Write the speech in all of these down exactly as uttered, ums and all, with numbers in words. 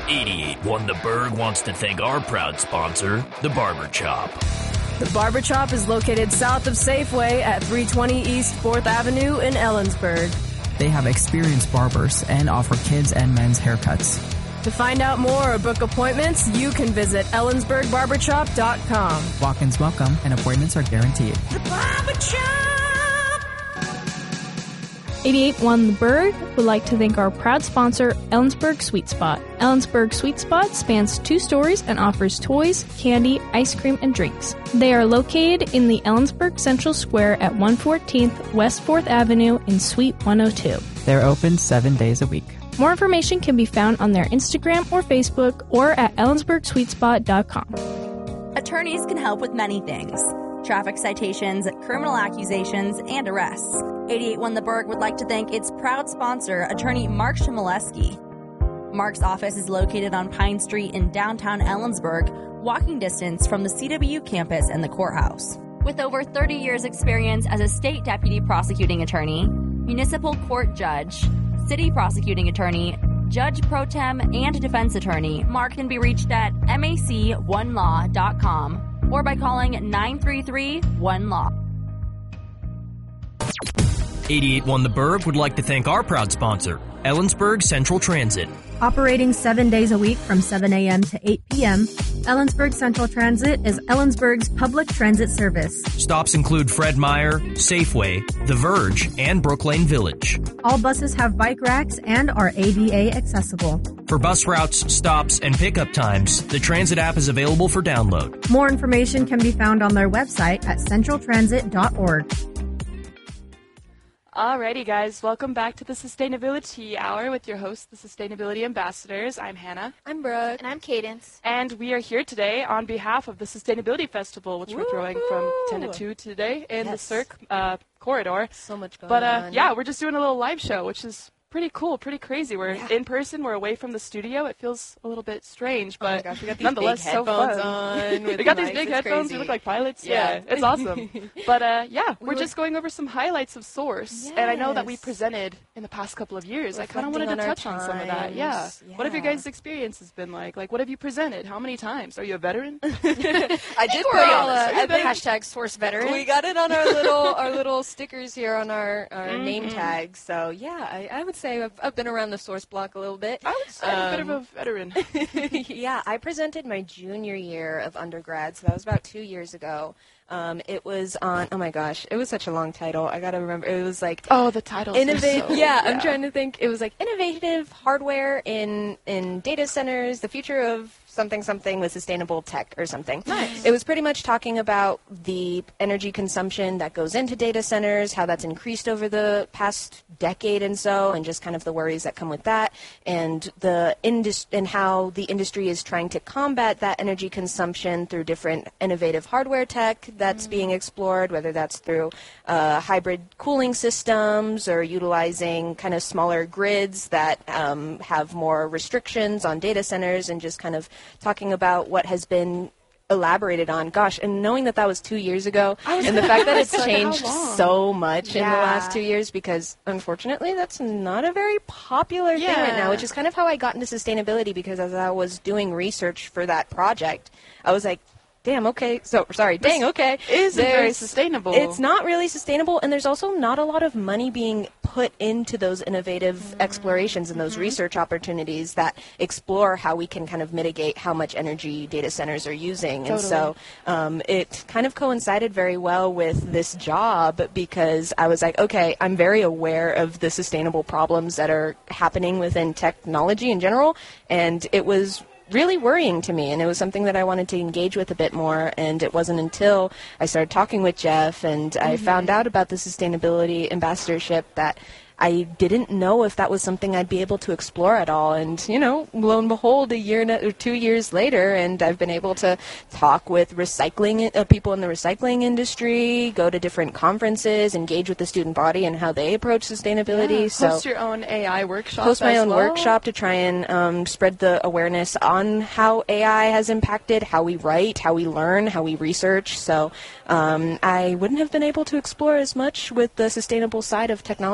eighty-eight one The Berg wants to thank our proud sponsor, The Barber Chop. The Barber Chop is located south of Safeway at three twenty East fourth Avenue in Ellensburg. They have experienced barbers and offer kids and men's haircuts. To find out more or book appointments, you can visit ellensburg barber chop dot com. Walk-ins welcome and appointments are guaranteed. The Barber Chop! eighty-eight one The Berg would like to thank our proud sponsor, Ellensburg Sweet Spot. Ellensburg Sweet Spot spans two stories and offers toys, candy, ice cream, and drinks. They are located in the Ellensburg Central Square at one fourteenth West fourth Avenue in Suite one oh two. They're open seven days a week. More information can be found on their Instagram or Facebook or at ellensburg sweet spot dot com. Attorneys can help with many things: traffic citations, criminal accusations, and arrests. eighty-eight one The Berg would like to thank its proud sponsor, attorney Mark Chmielewski. Mark's office is located on Pine Street in downtown Ellensburg, walking distance from the C W campus and the courthouse. With over thirty years experience as a state deputy prosecuting attorney, municipal court judge, city prosecuting attorney, judge pro tem, and defense attorney, Mark can be reached at mac one law dot com or by calling nine three three one law. eighty-eight one The Berg would like to thank our proud sponsor, Ellensburg Central Transit. Operating seven days a week from seven a.m. to eight p.m., Ellensburg Central Transit is Ellensburg's public transit service. Stops include Fred Meyer, Safeway, The Verge, and Brooklane Village. All buses have bike racks and are A D A accessible. For bus routes, stops, and pickup times, the Transit app is available for download. More information can be found on their website at central transit dot org. Alrighty, guys, welcome back to the Sustainability Hour with your hosts, the Sustainability Ambassadors. I'm Hannah. I'm Brooke. And I'm Cadence. And we are here today on behalf of the Sustainability Festival, which Woo-hoo! we're throwing from ten to two today in yes. the Cirque uh, corridor. So much going but, uh, on. yeah, we're just doing a little live show, which is pretty cool, pretty crazy. We're yeah. in person, we're away from the studio. It feels a little bit strange, but oh my gosh, we got these nonetheless, big so headphones fun. on. We got these big headphones. Crazy. We look like pilots. Yeah, yeah it's awesome. But uh, yeah, we we're were just going over some highlights of Source, yes. and I know that we presented in the past couple of years. I kind of wanted to touch on some of that. Yeah. yeah. What have your guys' experiences been like? Like, what have you presented? How many times? Are you a veteran? I did we're all, uh, uh, the hashtag Source Veteran. We got it on our little our little stickers here on our, our mm-hmm. name tags. So yeah, I, I would say I've, I've been around the Source block a little bit. I would say um, I'm a bit of a veteran. Yeah, I presented my junior year of undergrad, so that was about two years ago. Um, it was on, oh my gosh, it was such a long title. I gotta remember, it was like... Oh, the title. Innovate. So, yeah, yeah, I'm trying to think. It was like innovative hardware in, in data centers, the future of something something with sustainable tech or something. Nice. It was pretty much talking about the energy consumption that goes into data centers, how that's increased over the past decade and so, and just kind of the worries that come with that, and the indus- and how the industry is trying to combat that energy consumption through different innovative hardware tech that's mm. being explored, whether that's through uh, hybrid cooling systems or utilizing kind of smaller grids that um, have more restrictions on data centers, and just kind of talking about what has been elaborated on. Gosh, and knowing that that was two years ago, and the fact that it's changed so much yeah. in the last two years, because unfortunately that's not a very popular yeah. thing right now, which is kind of how I got into sustainability, because as I was doing research for that project, I was like, damn, okay, so, sorry, this dang, okay. Isn't very sustainable. It's not really sustainable, and there's also not a lot of money being put into those innovative mm-hmm. explorations and those mm-hmm. research opportunities that explore how we can kind of mitigate how much energy data centers are using. Totally. And so um, it kind of coincided very well with this job, because I was like, okay, I'm very aware of the sustainable problems that are happening within technology in general, and it was really worrying to me, and it was something that I wanted to engage with a bit more. And it wasn't until I started talking with Jeff and mm-hmm. I found out about the sustainability ambassadorship that I didn't know if that was something I'd be able to explore at all. And, you know, lo and behold, a year or two years later, and I've been able to talk with recycling uh, people in the recycling industry, go to different conferences, engage with the student body and how they approach sustainability. Yeah. So host your own A I workshop. Host my as own well. workshop to try and um, spread the awareness on how A I has impacted how we write, how we learn, how we research. So um, I wouldn't have been able to explore as much with the sustainable side of technology if it wasn't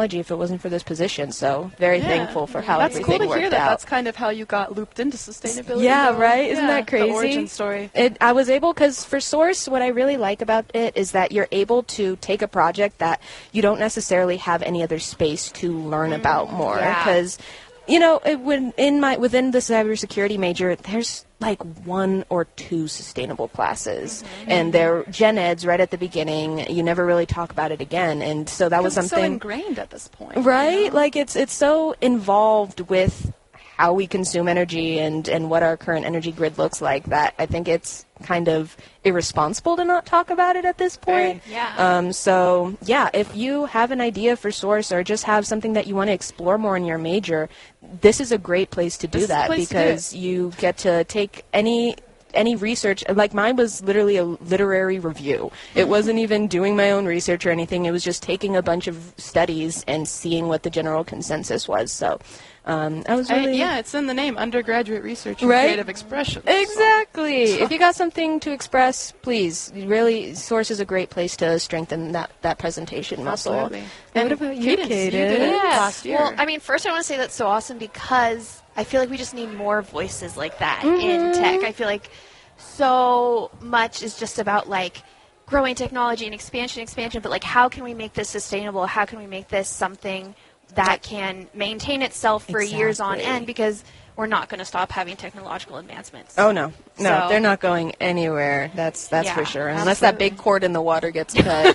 chosen for this position. So very yeah. thankful for how That's everything cool to worked hear that. out. That's kind of how you got looped into sustainability. Yeah, though. right? Isn't yeah, that crazy? The origin story. It, I was able, because for Source, what I really like about it is that you're able to take a project that you don't necessarily have any other space to learn mm, about more. Because, yeah. you know, it, when in my within the cybersecurity major, there's like one or two sustainable classes, mm-hmm. and they're gen eds right at the beginning. You never really talk about it again, and so that was something it's so ingrained at this point, right? You know? Like it's it's so involved with how we consume energy and and what our current energy grid looks like that I think it's kind of irresponsible to not talk about it at this point. Very, yeah. Um, so yeah, if you have an idea for Source or just have something that you want to explore more in your major, this is a great place to do this that because do you get to take any any research. Like mine was literally a literary review. It wasn't even doing my own research or anything. It was just taking a bunch of studies and seeing what the general consensus was. So um, I was really... I, yeah, it's in the name, undergraduate research and right? creative expression. Exactly. So. If you got something to express, please. Really, Source is a great place to strengthen that, that presentation muscle. Absolutely. And, and what about you, Cadence, Cadence? You did it Yeah. last year. Well, I mean, first I want to say that's so awesome because I feel like we just need more voices like that Mm-hmm. in tech. I feel like so much is just about like growing technology and expansion, expansion, but like how can we make this sustainable? How can we make this something that can maintain itself for exactly. years on end? Because we're not going to stop having technological advancements. Oh no, no, So- they're not going anywhere. That's that's Yeah, for sure. Unless that absolutely. big cord in the water gets cut,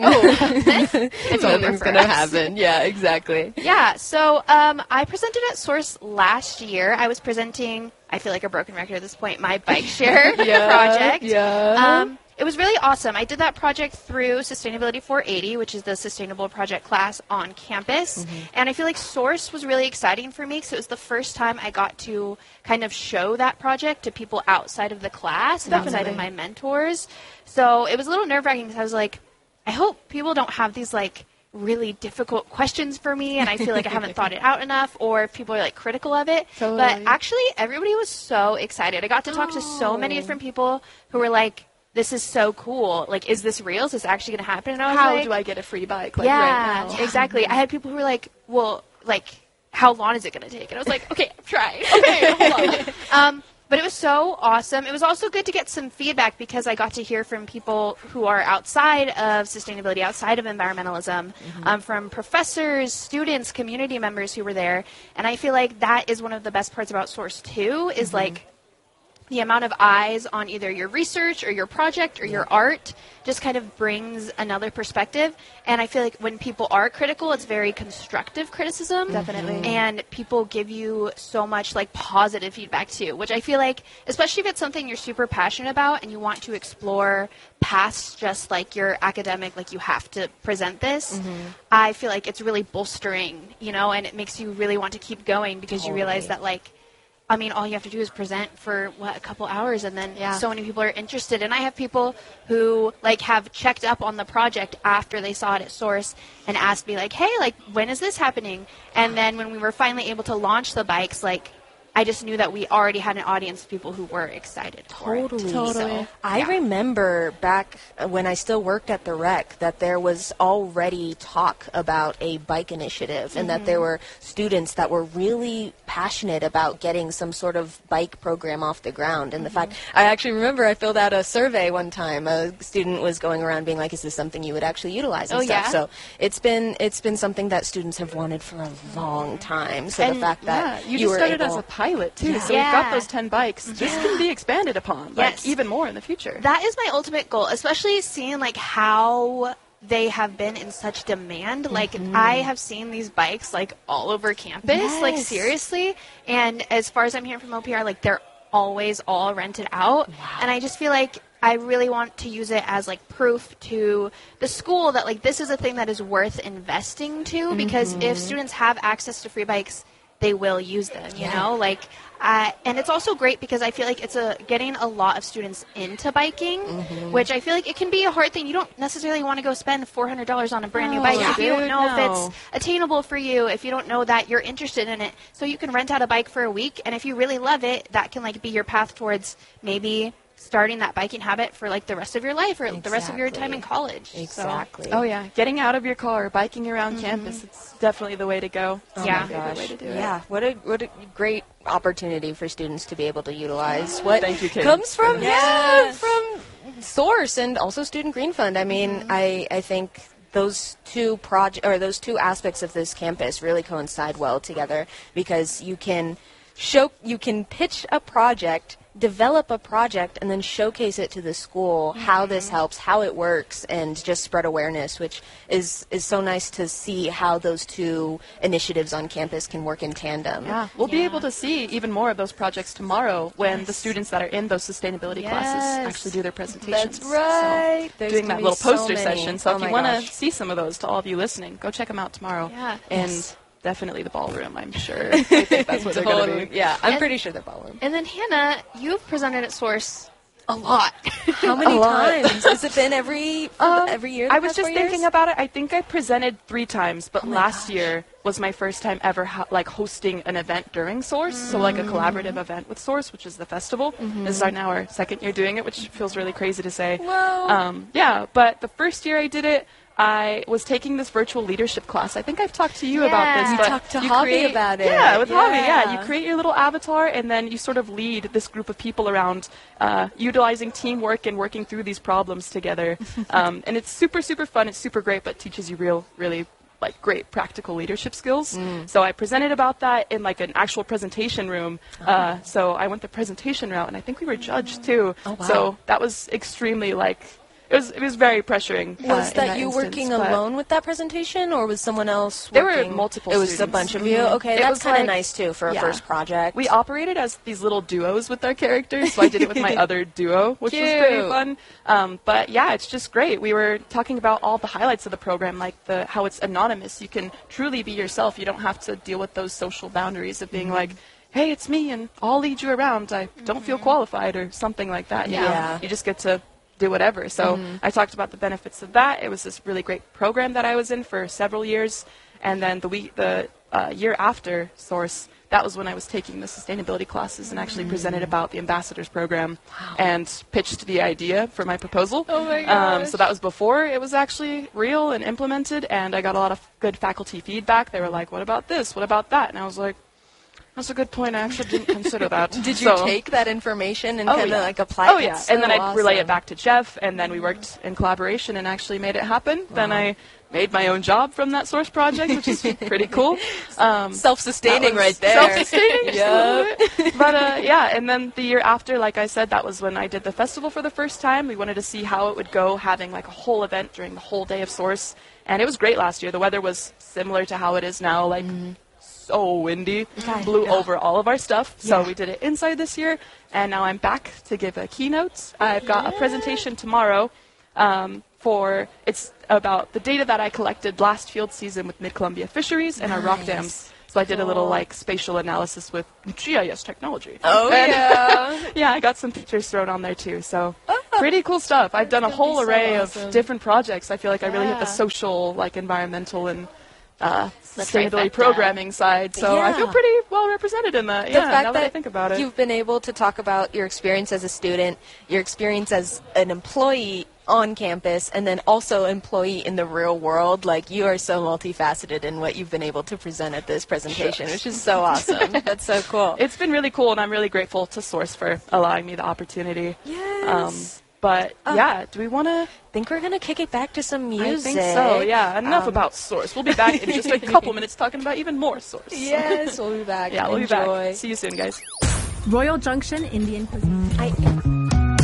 It's over something's for gonna us. happen. Yeah, exactly. Yeah, so um, I presented at Source last year. I was presenting, I feel like a broken record at this point, my bike share project. Yeah. Um, it was really awesome. I did that project through Sustainability four eighty, which is the sustainable project class on campus. Mm-hmm. And I feel like Source was really exciting for me because it was the first time I got to kind of show that project to people outside of the class and outside of my mentors. So it was a little nerve-wracking because I was like, I hope people don't have these like really difficult questions for me and I feel like I haven't thought it out enough, or if people are like critical of it. Totally. But actually everybody was so excited. I got to talk to so many different people who were like, this is so cool. Like, is this real? Is this actually going to happen? And I was How like, do I get a free bike like yeah, right now? exactly. I had people who were like, well, like, how long is it going to take? And I was like, okay, I'm trying. Okay, hold on. Um, but it was so awesome. It was also good to get some feedback because I got to hear from people who are outside of sustainability, outside of environmentalism, mm-hmm. um, from professors, students, community members who were there. And I feel like that is one of the best parts about Source two is mm-hmm. like the amount of eyes on either your research or your project or your art just kind of brings another perspective. And I feel like when people are critical, it's very constructive criticism. Definitely. And people give you so much like positive feedback too, which I feel like, especially if it's something you're super passionate about and you want to explore past just like your academic, like you have to present this, mm-hmm. I feel like it's really bolstering, you know, and it makes you really want to keep going because totally. You realize that like, I mean, all you have to do is present for, what, a couple hours, and then yeah. so many people are interested. And I have people who, like, have checked up on the project after they saw it at Source and asked me, like, hey, like, when is this happening? And then when we were finally able to launch the bikes, like, I just knew that we already had an audience of people who were excited for Totally. it. Totally. So, I yeah. remember back when I still worked at the Rec that there was already talk about a bike initiative and mm-hmm. that there were students that were really passionate about getting some sort of bike program off the ground. And mm-hmm. the fact, I actually remember I filled out a survey one time. A student was going around being like, is this something you would actually utilize and oh, stuff? Yeah? So it's been it's been something that students have wanted for a long time. So and the fact that yeah, you, you just were started able, as a pilot too, Yeah. so you've got Yeah. those ten bikes. This can be expanded upon, like Yes. even more in the future. That is my ultimate goal, especially seeing like how they have been in such demand. Like mm-hmm. I have seen these bikes like all over campus, Yes. like seriously. And as far as I'm hearing from O P R, like they're always all rented out. Wow. And I just feel like I really want to use it as like proof to the school that like this is a thing that is worth investing to mm-hmm. because if students have access to free bikes, they will use them, you yeah. know, like, uh, and it's also great because I feel like it's a getting a lot of students into biking, mm-hmm. which I feel like it can be a hard thing. You don't necessarily want to go spend four hundred dollars on a brand no, new bike yeah. if you don't know no. if it's attainable for you, if you don't know that you're interested in it. So you can rent out a bike for a week, and if you really love it, that can like be your path towards maybe starting that biking habit for like the rest of your life or Exactly. the rest of your time in college. Exactly. So. Oh yeah, getting out of your car, biking around mm-hmm. campus, it's definitely the way to go. Oh yeah. my gosh. Way to do yeah. It. What a what a great opportunity for students to be able to utilize what Thank you, Katie. comes from yes. yeah, from Source and also Student Green Fund. I mean, mm-hmm. I I think those two project or those two aspects of this campus really coincide well together because you can show you can pitch a project, develop a project, and then showcase it to the school, mm-hmm. how this helps, how it works, and just spread awareness, which is, is so nice to see how those two initiatives on campus can work in tandem. Yeah, we'll yeah. be able to see even more of those projects tomorrow when yes. the students that are in those sustainability yes. classes actually do their presentations. That's right. So doing that little poster so session. So oh if you want to see some of those, to all of you listening, go check them out tomorrow. Yeah. And yes. definitely the ballroom, I'm sure. I think that's what they're totally. going to be. Yeah, I'm and, pretty sure they're ballroom. And then, Hannah, you've presented at Source a lot. How many times? Has it been every um, every year? I was just thinking about it. I think I presented three times, but oh last gosh. year was my first time ever ho- like hosting an event during Source, mm. so like a collaborative event with Source, which is the festival. Mm-hmm. This is our now our second year doing it, which feels really crazy to say. Whoa. Um, yeah, but the first year I did it, I was taking this virtual leadership class. I think I've talked to you yeah. about this. You but talked to you Javi create, about it. Yeah, with yeah. Javi, yeah. You create your little avatar, and then you sort of lead this group of people around uh, utilizing teamwork and working through these problems together. um, and it's super, super fun. It's super great, but teaches you real, really like great practical leadership skills. Mm. So I presented about that in like an actual presentation room. Uh-huh. Uh, so I went the presentation route, and I think we were judged too. Oh, wow. So that was extremely like... It was it was very pressuring. Was uh, that, that you instance, working alone with that presentation, or was someone else There working? were multiple It was students. a bunch of you? Mm-hmm. Okay, it that's kind of like, nice, too, for a yeah. first project. We operated as these little duos with our characters, so I did it with my other duo, which Cute. was pretty fun. Um, but, yeah, it's just great. We were talking about all the highlights of the program, like the how it's anonymous. You can truly be yourself. You don't have to deal with those social boundaries of being mm-hmm. like, hey, it's me, and I'll lead you around. I don't mm-hmm. feel qualified or something like that. You yeah. know? yeah. You just get to do whatever. So mm-hmm. I talked about the benefits of that. It was this really great program that I was in for several years. And then the week, the uh, year after Source, that was when I was taking the sustainability classes and actually mm-hmm. presented about the ambassadors program wow. and pitched the idea for my proposal. Oh my gosh. Um, so that was before it was actually real and implemented. And I got a lot of good faculty feedback. They were like, what about this? What about that? And I was like, that's a good point. I actually didn't consider that. Did you so, take that information and oh, kind of yeah. like apply oh, it? Oh, yeah. So and then I'd awesome. relay it back to Jeff, and then we worked in collaboration and actually made it happen. Wow. Then I made my own job from that Source project, which is pretty cool. Um, self-sustaining right there. Self-sustaining. Yeah. But, uh, yeah, and then the year after, like I said, that was when I did the festival for the first time. We wanted to see how it would go, having like a whole event during the whole day of Source. And it was great last year. The weather was similar to how it is now, like... Mm. So windy, okay. blew yeah. over all of our stuff. So yeah. we did it inside this year, and now I'm back to give a keynote. I've got yeah. a presentation tomorrow um, for, it's about the data that I collected last field season with Mid-Columbia Fisheries and nice. Our rock dams. So I did cool. a little like spatial analysis with G I S technology. Oh and yeah, yeah. I got some pictures thrown on there too. So oh, pretty cool stuff. I've done a whole so array awesome. Of different projects. I feel like yeah. I really hit the social, like environmental, and uh, sustainability programming side, so yeah. I feel pretty well represented in that. The yeah, fact now that, that I think about it. You've been able to talk about your experience as a student, your experience as an employee on campus, and then also employee in the real world. Like, you are so multifaceted in what you've been able to present at this presentation, which is so awesome. That's so cool. It's been really cool, and I'm really grateful to Source for allowing me the opportunity. Yes. Um, But, uh, yeah, do we want to... I think we're going to kick it back to some music. I think so, yeah. Enough um, about Source. We'll be back in just a couple minutes talking about even more Source. Yes, we'll be back. Yeah, we'll Enjoy. be back. See you soon, guys. Royal Junction Indian cuisine. I